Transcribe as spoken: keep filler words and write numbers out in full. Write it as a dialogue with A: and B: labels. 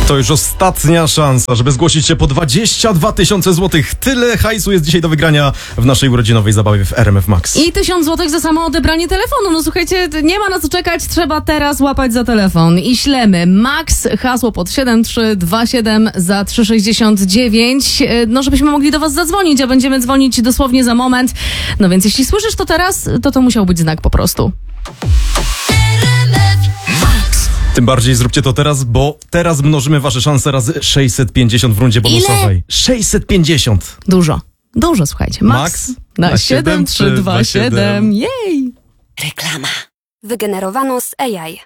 A: To już ostatnia szansa, żeby zgłosić się po dwadzieścia dwa tysiące złotych. Tyle hajsu jest dzisiaj do wygrania w naszej urodzinowej zabawie w R M F Max.
B: I tysiąc złotych za samo odebranie telefonu. No słuchajcie, nie ma na co czekać, trzeba teraz łapać za telefon. I ślemy. Max, hasło pod siedem trzy dwa siedem za trzy sześćdziesiąt dziewięć. No żebyśmy mogli do was zadzwonić, a będziemy dzwonić dosłownie za moment. No więc jeśli słyszysz to teraz, to to musiał być znak po prostu.
A: Tym bardziej zróbcie to teraz, bo teraz mnożymy wasze szanse razy sześćset pięćdziesiąt w rundzie bonusowej. sześćset pięćdziesiąt.
B: Dużo. Dużo, słuchajcie. Max,
A: Max
B: na,
A: na
B: siedem trzy dwa siedem. Jej!
C: Reklama. Wygenerowano z A I.